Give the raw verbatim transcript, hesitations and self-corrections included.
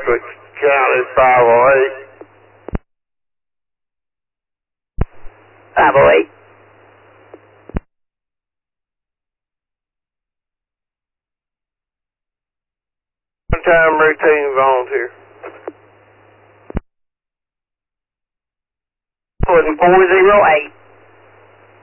Brunswick County five oh eight. five oh eight. One-time routine volunteer. four zero eight.